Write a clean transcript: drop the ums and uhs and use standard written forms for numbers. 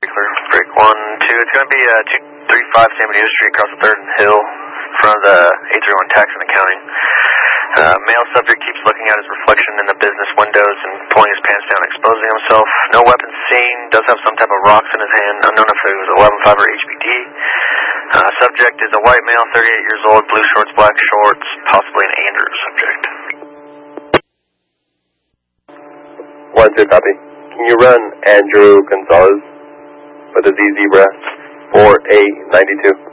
Break 1, 2. It's going to be 235 San Benito Street across the 3rd and Hill in front of the 831 Tax and Accounting. Male subject keeps looking at his reflection in the business windows and pulling his pants down, exposing himself. No weapons seen. Does have some type of rocks in his hand. Unknown if it was 11.5 or HBD. Subject is a white male, 38 years old, blue shorts, black shorts, possibly an Andrew subject. 1-2, copy. Can you run Andrew Gonzalez with a Z Zebra 4A92?